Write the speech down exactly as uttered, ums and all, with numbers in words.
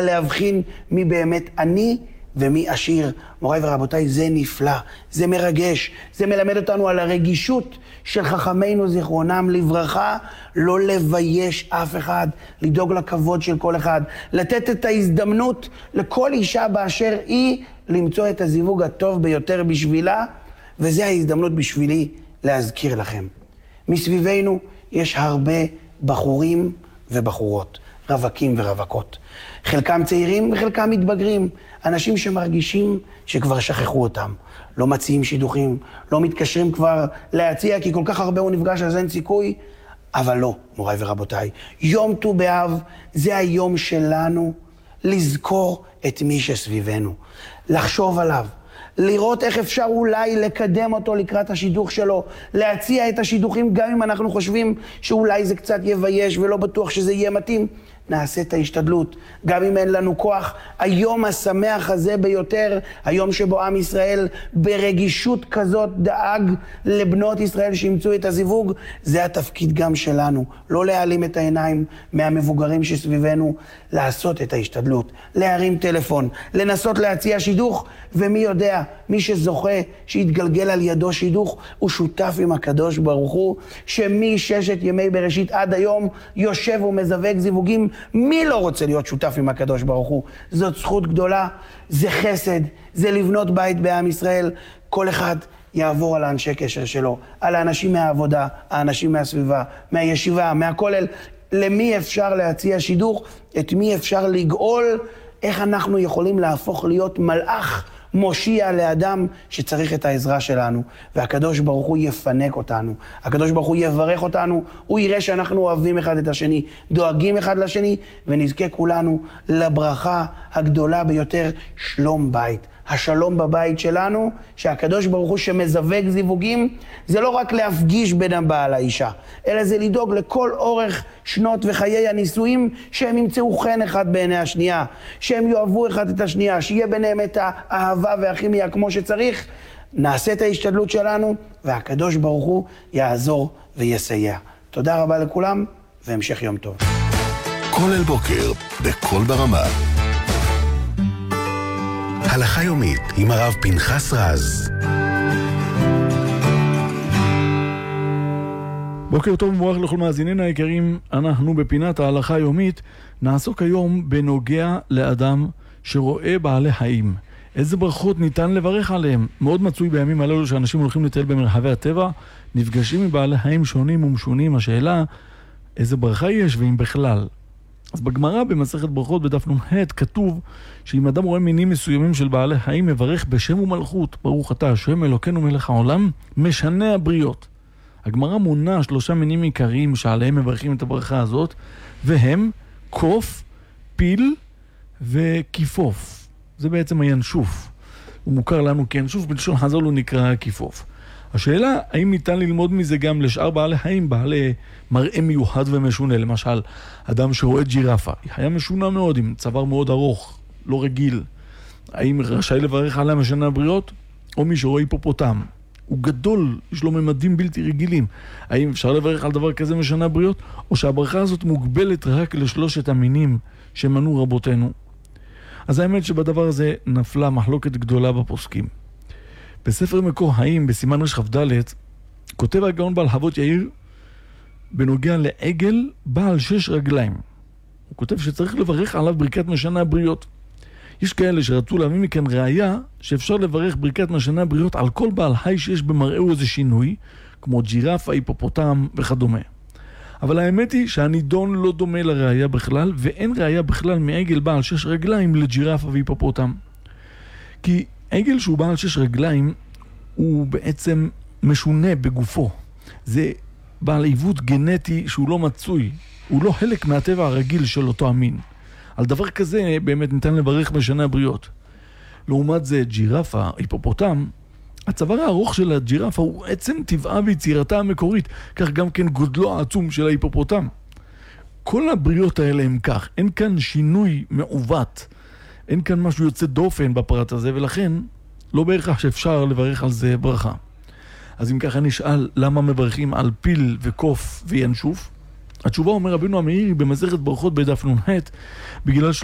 להבחין מי באמת עני ומי עשיר. מוריי ורבותיי, זה נפלא, זה מרגש, זה מלמד אותנו על הרגישות של חכמינו זיכרונם לברכה, לא לבייש אף אחד, לדאוג לכבוד של כל אחד, לתת את ההזדמנות לכל אישה באשר היא למצוא את הזיווג הטוב ביותר בשבילה, וזה ההזדמנות בשבילי להזכיר לכם. מסביבנו יש הרבה בחורים ובחורות, רווקים ורווקות. חלקם צעירים וחלקם מתבגרים, אנשים שמרגישים שכבר שכחו אותם. לא מציעים שידוכים, לא מתקשרים כבר להציע, כי כל כך הרבה הוא נפגש, אז אין סיכוי. אבל לא, מוריי ורבותיי, יום ט"ו באב זה היום שלנו לזכור את מי שסביבנו, לחשוב עליו, לראות איך אפשר אולי לקדם אותו לקראת השידוך שלו, להציע את השידוכים גם אם אנחנו חושבים שאולי זה קצת יבייש ולא בטוח שזה יהיה מתאים. נעשה את ההשתדלות, גם אם אין לנו כוח. היום השמח הזה ביותר, היום שבו עם ישראל ברגישות כזאת דאג לבנות ישראל שימצאו את הזיווג, זה התפקיד גם שלנו. לא להעלים את העיניים מהמבוגרים שסביבנו, לעשות את ההשתדלות, להרים טלפון, לנסות להציע שידוך, ומי יודע, מי שזוכה שיתגלגל על ידו שידוך, הוא שותף עם הקדוש ברוך הוא, שמששת ימי בראשית עד היום יושב ומזווג זיווגים. מי לא רוצה להיות שותף עם הקדוש ברוך הוא? זאת זכות גדולה, זה חסד, זה לבנות בית בעם ישראל. כל אחד יעבור על האנשי קשר שלו, על האנשים מהעבודה, האנשים מהסביבה, מהישיבה, מהכולל. למי אפשר להציע שידוך? את מי אפשר לגאול? איך אנחנו יכולים להפוך להיות מלאך מושיע לאדם שצריך את העזרה שלנו, והקדוש ברוך הוא יפנק אותנו, הקדוש ברוך הוא יברך אותנו, הוא יראה שאנחנו אוהבים אחד את השני, דואגים אחד לשני, ונזכה כולנו לברכה הגדולה ביותר, שלום בית. השלום בבית שלנו, שהקדוש ברוך הוא שמזווג זיווגים, זה לא רק להפגיש בין הבעל לאישה, אלא זה לדאוג לכל אורך שנות וחיי הנישואים, שהם ימצאו חן אחד בעיני השנייה, שהם יאהבו אחד את השנייה, שיהיה ביניהם את האהבה והכימיה כמו שצריך. נעשה את ההשתדלות שלנו, והקדוש ברוך הוא יעזור ויסייע. תודה רבה לכולם, והמשך יום טוב. כל אל בוקר, בכל ברמה. הלכה יומית עם הרב פנחס רז. בוקר טוב ומבורך לכל מאזיננו היקרים. אנחנו בפינת ההלכה היומית נעסוק היום בנוגע לאדם שרואה בעלי חיים. איזה ברכות ניתן לברך עליהם? מאוד מצוי בימים הללו שאנשים הולכים לטייל במרחבי הטבע, נפגשים עם בעלי חיים שונים ומשונים. השאלה, איזה ברכה יש ואם בכלל? אז בגמרא במסכת ברכות בדף נ"ח כתוב שאם אדם רואה מינים מסוימים של בעלי חיים, מברך בשם ומלכות, ברוך אתה השם אלוקינו מלך העולם משנה הבריות. הגמרא מונה שלושה מינים עיקריים שעליהם מברכים את הברכה הזאת, והם קוף, פיל וכיפוף. זה בעצם הינשוף. הוא מוכר לנו כינשוף, בלשון חז"ל הוא נקרא כיפוף. השאלה, האם ניתן ללמוד מזה גם לשאר בעלי חיים, בעלי מראה מיוחד ומשונה? למשל, אדם שרואה ג'ירפה, היא חיה משונה מאוד, עם צוואר מאוד ארוך, לא רגיל. האם רשאי לברך עליה משנה הבריות? או מי שרואה היפופוטם, הוא גדול, יש לו ממדים בלתי רגילים. האם אפשר לברך על דבר כזה משנה הבריות? או שהברכה הזאת מוגבלת רק לשלושת המינים שמנו רבותינו? אז האמת שבדבר הזה נפלה מחלוקת גדולה בפוסקים. בספר מקור חיים, בסימן רשכ"ד, כותב הגאון בעל חוות יאיר בנוגע לעגל בעל שש רגליים. הוא כותב שצריך לברך עליו ברכת משנה הבריות. יש כאלה שרצו להביא מכאן ראיה שאפשר לברך ברכת משנה הבריות על כל בעל חי שיש במראהו איזה שינוי, כמו ג'ירפה, היפופוטם וכדומה. אבל האמת היא שהנידון לא דומה לראיה בכלל, ואין ראיה בכלל מעגל בעל שש רגליים לג'ירפה והיפופוטם. כי עגל שהוא בעל שש רגליים הוא בעצם משונה בגופו. זה בעל עיוות גנטי שהוא לא מצוי. הוא לא חלק מהטבע הרגיל של אותו המין. על דבר כזה באמת ניתן לברך משנה הבריות. לעומת זה ג'ירפה, היפופוטם, הצוואר הארוך של הג'ירפה הוא עצם טבעה ויצירתה המקורית, כך גם כן גודלו העצום של ההיפופוטם. כל הבריות האלה הם כך, אין כאן שינוי מעוות, אין כאן משהו יוצא דופן בפרט הזה, ולכן לא בהכרח שאפשר לברך על זה ברכה. אז אם ככה נשאל, למה מברכים על פיל וקוף וינשוף? התשובה אומר רבינו המאירי במסכת ברכות בדף נ"ח, בגלל